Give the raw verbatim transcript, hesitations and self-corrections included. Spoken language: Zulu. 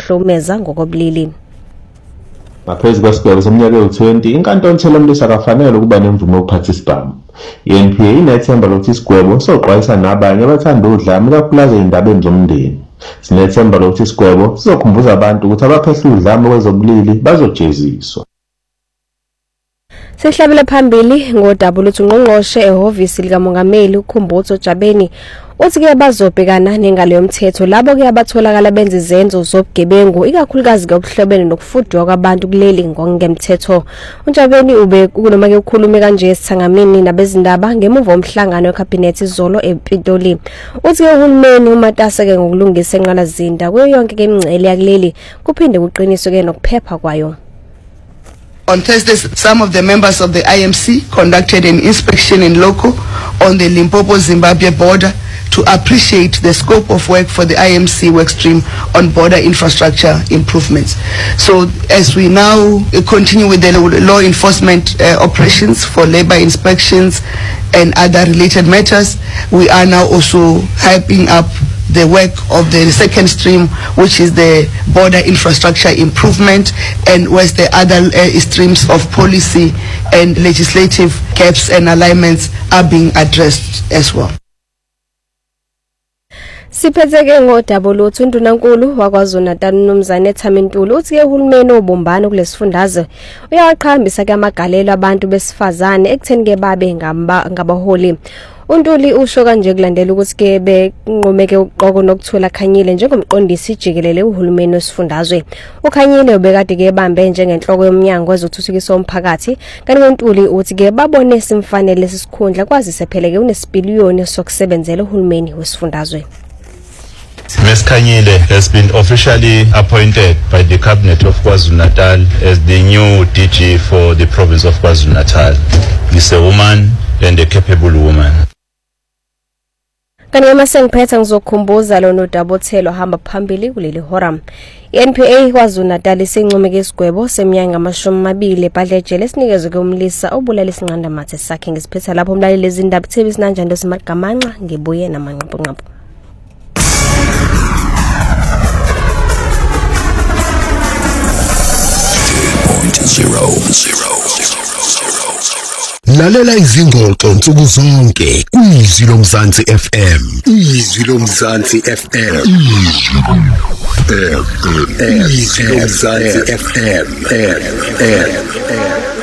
nokuhlomeza ngokobulili. Ngaphezu kwesigwebo somnyaka we-twenty, inkantolo ithela umlisa akafanele ukuba nemvume yokuphatha isibhamu. I-N P A inethemba lokuthi isigwebo soxwayisa nabanye abathanda udlame kakhulukazi ey'ndabeni zomndeni. Sinethemba lokuthi isigwebo sizokhumbuza abantu ukuthi abaphehla udlame kwezobulili bazojeziswa. Sihlabele phambili ngodaba oluthi ungqongqoshe ehhovisi likamongameli uKhumbutso Jabeni uthi ke bazobhekana nengalo yomthetho labo ke abatholakala benza izenzo zobugebengu ikakhulukazi ngokuhlobene nokufudwa kwabantu kuleli ngokungemthetho. uJabeni ube kunoma ke ukhulume kanje esithangamini nabezindaba ngemuva omhlangano wecabinet izolo ePitoli. Uthi ke uhulumeni umatasa ke ngokulungisa enqalazinda kuyo yonke ke imingcele yakuleli kuphinde kuqiniswe ke nokuphepha kwayo. On Thursday, some of the members of the I M C conducted an inspection in Loko on the Limpopo-Zimbabwe border to appreciate the scope of work for the I M C workstream on border infrastructure improvements. So as we now continue with the law enforcement uh, operations for labor inspections and other related matters, we are now also hyping up the work of the second stream, which is the border infrastructure improvement, and where's the other uh, streams of policy and legislative gaps and alignments are being addressed as well. Siphetheke ngodaba lothu uNdunankulu waKwaZulu-Natal uMnumzane Thamintulu uthi ke uhulumeni obumbano kulesifundazwe uyaqhambisa ke amagalelo abantu besifazane ekutheni ke babe ngabaholi. uNtuli usho kanje kulandela ukuthi ke benqomeke uqoko nokuthola Khanyile njengomqondisi jikelele uhulumeni wesifundazwe. uKhanyile ubekade ke bambe njengenhloko yomnyango wezokuthuthukisa umphakathi kanti uNtuli uthi ke babone simfanele lesisikhundla kwazise phela ke unesipiliyoni sokusebenzela uhulumeni wesifundazwe. Miz Khanyile has been officially appointed by the Cabinet of KwaZulu-Natal as the new D G for the province of KwaZulu-Natal. She's a woman and a capable woman. Kanti masengiphetha ngizokukhumbuza lo nodabothelo hamba phambili kuleli hora. I-N P A KwaZulu-Natal isinqumeke isigwebo seminyaka amashumi amabili ebhadlejele esinikezwe ke umlisa obulala isinqanda mathe sakhe ngesiphetha lapho umlaleli ezindaba T V sinanjani Simargamanqa ngibuye namanqapho-nqapho. Zero, zero, zero. Lalela izingxoxo nsuku zonke kwizwi lomzansi F M. Izwi lomzansi F M. Izwi lomzansi F M.